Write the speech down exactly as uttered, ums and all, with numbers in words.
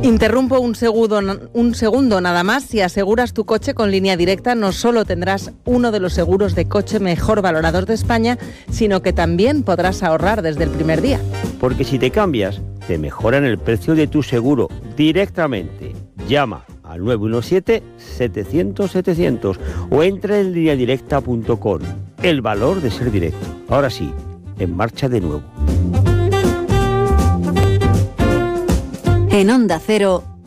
Interrumpo un segundo, un segundo nada más. Si aseguras tu coche con Línea Directa, no solo tendrás uno de los seguros de coche mejor valorados de España, sino que también podrás ahorrar desde el primer día. Porque si te cambias, te mejoran el precio de tu seguro directamente. Llama al nueve uno siete, setecientos, setecientos o entra en línea directa punto com. El valor de ser directo. Ahora sí, en marcha de nuevo. En Onda Cero,